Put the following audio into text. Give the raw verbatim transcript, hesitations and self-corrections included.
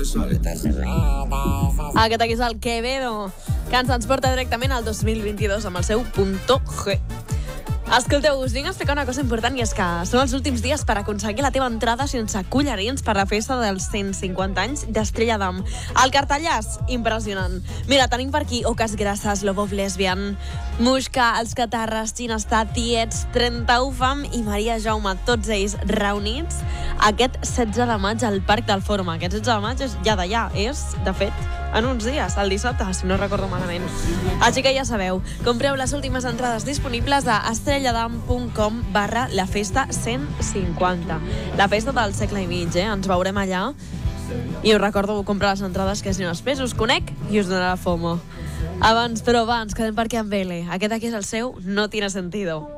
Aquest aquí és el Quevedo, que ens transporta directament al dos mil vint-i-dos amb el seu Punto G. Escolteu, us vinc a explicar una cosa important, i és que són els últims dies per aconseguir la teva entrada sense collarins per la festa dels cent cinquanta anys d'Estrella Damm. El cartellàs, impressionant. Mira, tenim per aquí Oques Grasses, Love of Lesbian, Muixca, Els Catarres, Ginestar, Tiets, trenta-u Fam i Maria Jaume, tots ells reunits aquest setze de maig al Parc del Fòrum. Aquest setze de maig és ja d'allà, és, de fet, en uns dies, el dissabte, si no recordo malament. Així que ja sabeu, compreu les últimes entrades disponibles a estrelladam punt com barra la festa cent cinquanta. La festa del segle i mig, eh? Ens veurem allà. I us recordo comprar les entrades, que si no després us conec i us donarà FOMO. Abans, però abans, quedem per aquí amb L. Aquest aquí és el seu No Tiene Sentido.